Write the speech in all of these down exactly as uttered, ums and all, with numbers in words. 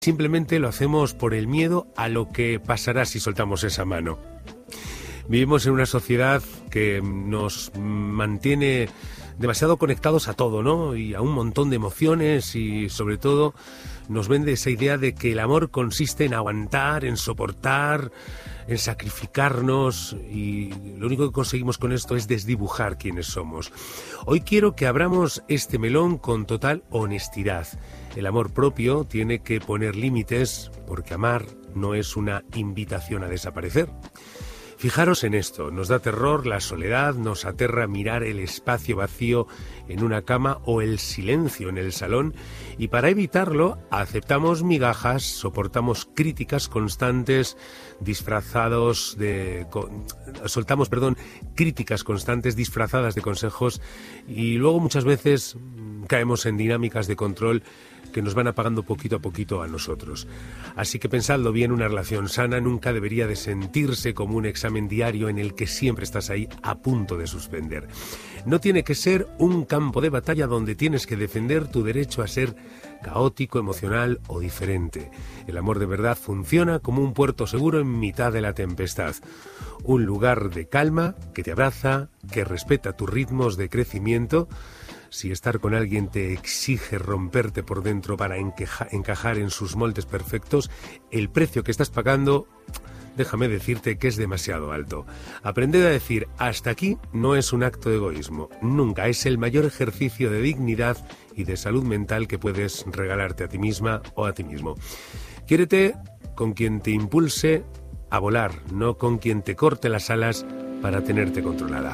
Simplemente lo hacemos por el miedo a lo que pasará si soltamos esa mano. Vivimos en una sociedad que nos mantiene demasiado conectados a todo, ¿no? Y a un montón de emociones y sobre todo nos vende esa idea de que el amor consiste en aguantar, en soportar, en sacrificarnos, y lo único que conseguimos con esto es desdibujar quiénes somos. Hoy quiero que abramos este melón con total honestidad. El amor propio tiene que poner límites porque amar no es una invitación a desaparecer. Fijaros en esto, nos da terror la soledad, nos aterra mirar el espacio vacío en una cama o el silencio en el salón, y para evitarlo aceptamos migajas, soportamos críticas constantes, disfrazados de... soltamos, perdón, críticas constantes disfrazadas de consejos, y luego muchas veces caemos en dinámicas de control que nos van apagando poquito a poquito a nosotros. Así que pensadlo bien, una relación sana nunca debería de sentirse como un examen diario en el que siempre estás ahí a punto de suspender. No tiene que ser un campo de batalla donde tienes que defender tu derecho a ser caótico, emocional o diferente. El amor de verdad funciona como un puerto seguro en mitad de la tempestad. Un lugar de calma que te abraza, que respeta tus ritmos de crecimiento. Si estar con alguien te exige romperte por dentro para encaja, encajar en sus moldes perfectos, el precio que estás pagando, déjame decirte que es demasiado alto. Aprender a decir hasta aquí no es un acto de egoísmo. Nunca es el mayor ejercicio de dignidad y de salud mental que puedes regalarte a ti misma o a ti mismo. Quiérete con quien te impulse a volar, no con quien te corte las alas para tenerte controlada.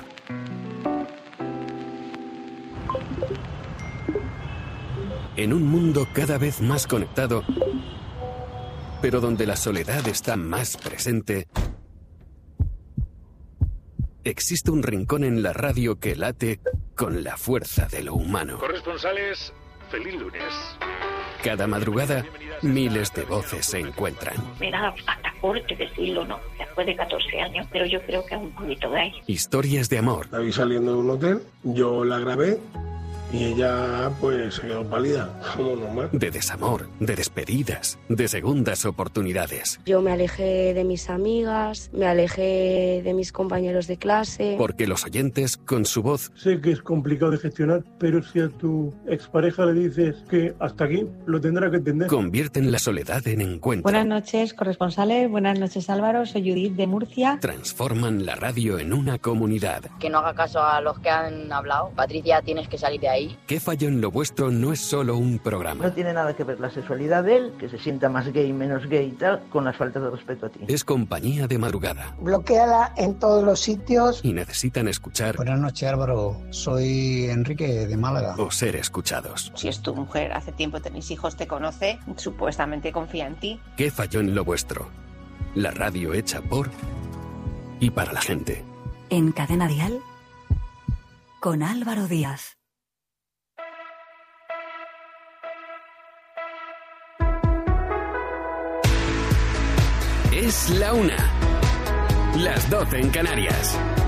En un mundo cada vez más conectado, pero donde la soledad está más presente, existe un rincón en la radio que late con la fuerza de lo humano. Corresponsales, feliz lunes. Cada madrugada, miles de voces se encuentran. Me da hasta corte decirlo, ¿no? Después de catorce años, pero yo creo que es un poquito de ahí. Historias de amor. La vi saliendo de un hotel, yo la grabé. Y ella, pues, se quedó pálida, como normal. De desamor, de despedidas, de segundas oportunidades. Yo me alejé de mis amigas, me alejé de mis compañeros de clase. Porque los oyentes, con su voz... Sé que es complicado de gestionar, pero si a tu expareja le dices que hasta aquí, lo tendrá que entender. Convierten la soledad en encuentro. Buenas noches, corresponsales. Buenas noches, Álvaro. Soy Judith de Murcia. Transforman la radio en una comunidad. Que no haga caso a los que han hablado. Patricia, tienes que salir de ahí. ¿Qué falló en lo vuestro? No es solo un programa. No tiene nada que ver la sexualidad de él, que se sienta más gay, menos gay y tal, con las faltas de respeto a ti. Es compañía de madrugada. Bloquéala en todos los sitios. Y necesitan escuchar... Buenas noches, Álvaro. Soy Enrique de Málaga. O ser escuchados. Si es tu mujer, hace tiempo tenéis hijos, te conoce, supuestamente confía en ti. ¿Qué falló en lo vuestro? La radio hecha por y para la gente. En Cadena Dial, con Álvaro Díaz. Es la una. Las doce en Canarias.